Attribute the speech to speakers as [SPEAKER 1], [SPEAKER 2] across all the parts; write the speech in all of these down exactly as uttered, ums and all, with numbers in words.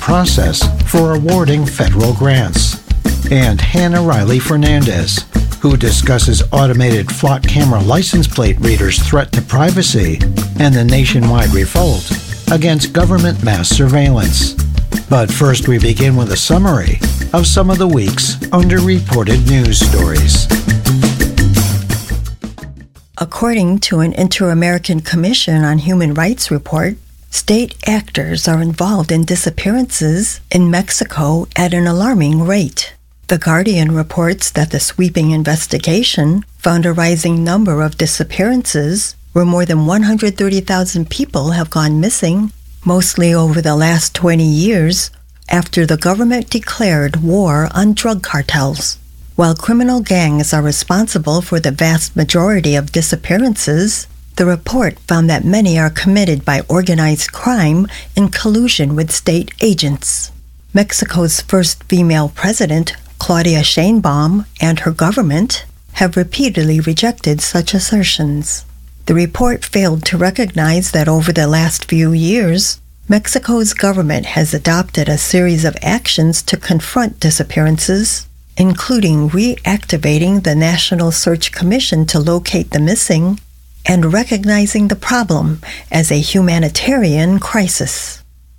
[SPEAKER 1] process for awarding federal grants. And Hannah Riley Fernandez, who discusses automated flock camera license plate readers' threat to privacy and the nationwide revolt against government mass surveillance. But first we begin with a summary of some of the week's underreported news stories.
[SPEAKER 2] According to an Inter-American Commission on Human Rights report, state actors are involved in disappearances in Mexico at an alarming rate. The Guardian reports that the sweeping investigation found a rising number of disappearances where more than one hundred thirty thousand people have gone missing, mostly over the last twenty years, after the government declared war on drug cartels. While criminal gangs are responsible for the vast majority of disappearances, the report found that many are committed by organized crime in collusion with state agents. Mexico's first female president, Claudia Sheinbaum, and her government have repeatedly rejected such assertions. The report failed to recognize that over the last few years, Mexico's government has adopted a series of actions to confront disappearances, including reactivating the National Search Commission to locate the missing and recognizing the problem as a humanitarian crisis.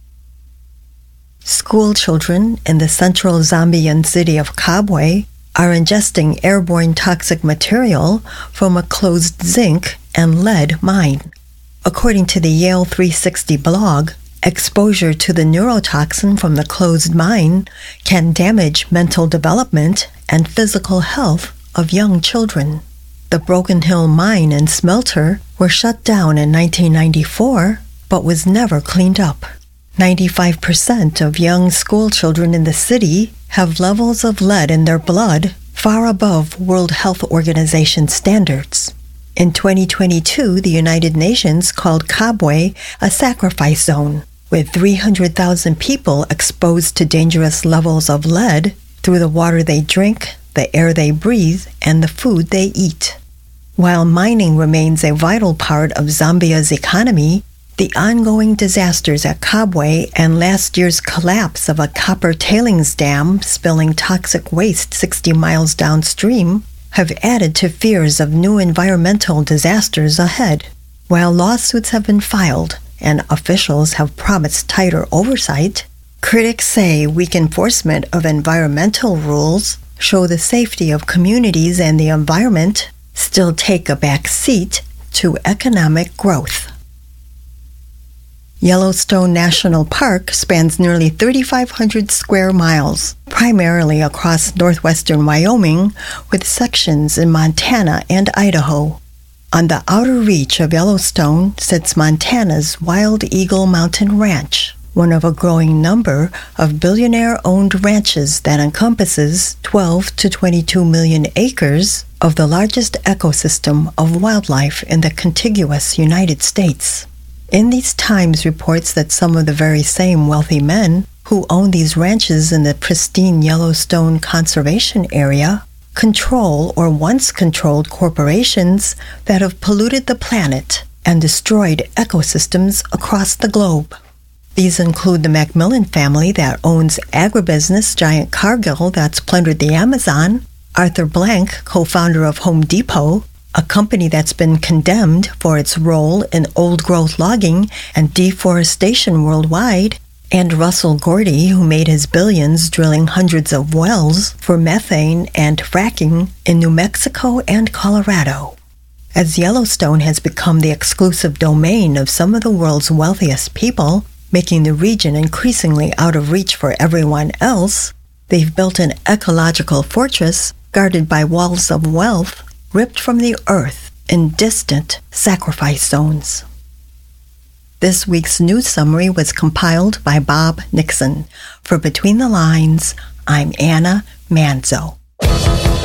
[SPEAKER 2] School children in the central Zambian city of Kabwe are ingesting airborne toxic material from a closed zinc and lead mine. According to the Yale three sixty blog, exposure to the neurotoxin from the closed mine can damage mental development and physical health of young children. The Broken Hill mine and smelter were shut down in nineteen ninety-four, but was never cleaned up. ninety-five percent of young school children in the city have levels of lead in their blood far above World Health Organization standards. In twenty twenty-two, the United Nations called Kabwe a sacrifice zone, with three hundred thousand people exposed to dangerous levels of lead through the water they drink, the air they breathe, and the food they eat. While mining remains a vital part of Zambia's economy, the ongoing disasters at Kabwe and last year's collapse of a copper tailings dam spilling toxic waste sixty miles downstream have added to fears of new environmental disasters ahead. While lawsuits have been filed and officials have promised tighter oversight, critics say weak enforcement of environmental rules show the safety of communities and the environment still take a back seat to economic growth. Yellowstone National Park spans nearly thirty-five hundred square miles, primarily across northwestern Wyoming, with sections in Montana and Idaho. On the outer reach of Yellowstone sits Montana's Wild Eagle Mountain Ranch, one of a growing number of billionaire-owned ranches that encompasses twelve to twenty-two million acres of the largest ecosystem of wildlife in the contiguous United States. In these Times reports that some of the very same wealthy men who own these ranches in the pristine Yellowstone Conservation Area control or once controlled corporations that have polluted the planet and destroyed ecosystems across the globe. These include the Macmillan family that owns agribusiness giant Cargill that's plundered the Amazon, Arthur Blank, co-founder of Home Depot, a company that's been condemned for its role in old-growth logging and deforestation worldwide, and Russell Gordy, who made his billions drilling hundreds of wells for methane and fracking in New Mexico and Colorado. As Yellowstone has become the exclusive domain of some of the world's wealthiest people, making the region increasingly out of reach for everyone else, they've built an ecological fortress guarded by walls of wealth ripped from the earth in distant sacrifice zones. This week's news summary was compiled by Bob Nixon. For Between the Lines, I'm Anna Manzo.